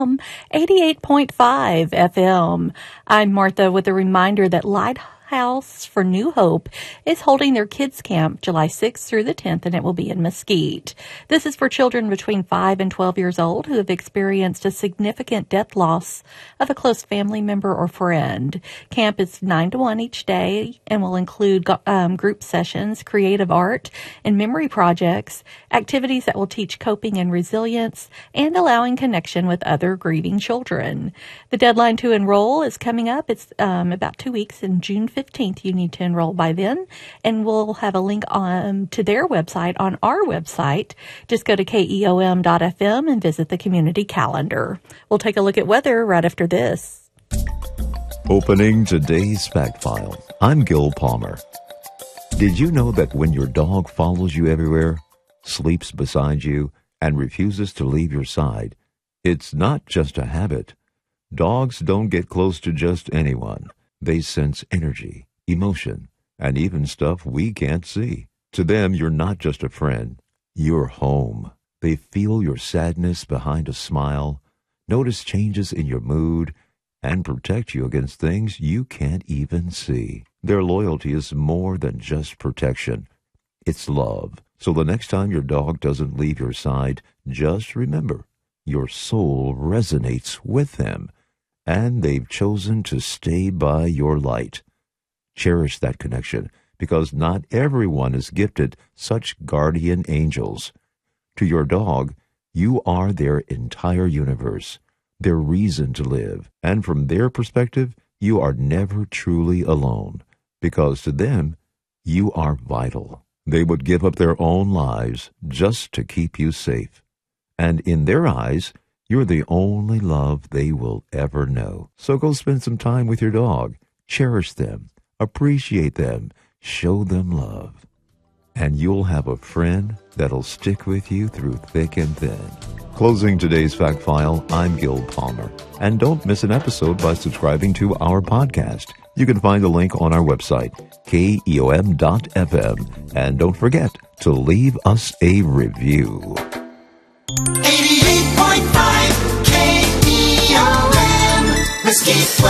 88.5 FM. I'm Martha with a reminder that Lighthouse for New Hope is holding their kids camp July 6th through the 10th, and it will be in Mesquite. This is for children between 5 and 12 years old who have experienced a significant death loss of a close family member or friend. Camp is 9 to 1 each day and will include group sessions, creative art, and memory projects, activities that will teach coping and resilience, and allowing connection with other grieving children. The deadline to enroll is coming up. It's about 2 weeks, in June 15th. You need to enroll by then, and we'll have a link to their website on our website. Just go to keom.fm and visit the community calendar. We'll take a look at weather right after this. Opening today's Fact File. I'm Gil Palmer. Did you know that when your dog follows you everywhere, sleeps beside you, and refuses to leave your side, it's not just a habit? Dogs don't get close to just anyone. They sense energy, emotion, and even stuff we can't see. To them, you're not just a friend. You're home. They feel your sadness behind a smile, notice changes in your mood, and protect you against things you can't even see. Their loyalty is more than just protection. It's love. So the next time your dog doesn't leave your side, just remember, your soul resonates with them, and they've chosen to stay by your light. Cherish that connection, because not everyone is gifted such guardian angels. To your dog, you are their entire universe, their reason to live, and from their perspective, you are never truly alone, because to them, you are vital. They would give up their own lives just to keep you safe. And in their eyes, you're the only love they will ever know. So go spend some time with your dog. Cherish them. Appreciate them. Show them love. And you'll have a friend that'll stick with you through thick and thin. Closing today's Fact File, I'm Gil Palmer. And don't miss an episode by subscribing to our podcast. You can find a link on our website, keom.fm. And don't forget to leave us a review. 88.5 KEOM, Mesquite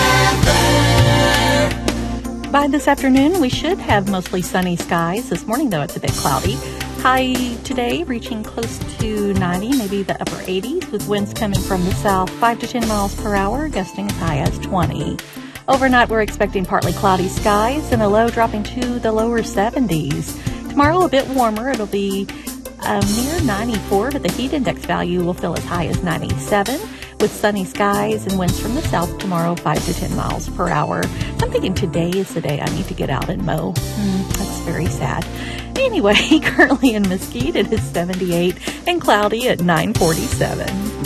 weather. By this afternoon, we should have mostly sunny skies. This morning, though, it's a bit cloudy. High today reaching close to 90, maybe the upper 80s, with winds coming from the south 5 to 10 miles per hour, gusting as high as 20. Overnight, we're expecting partly cloudy skies and a low dropping to the lower 70s. Tomorrow, a bit warmer. It'll be near 94, but the heat index value will feel as high as 97, with sunny skies and winds from the south tomorrow 5 to 10 miles per hour. So I'm thinking today is the day I need to get out and mow. That's very sad. Anyway, currently in Mesquite, it is 78 and cloudy at 9:47.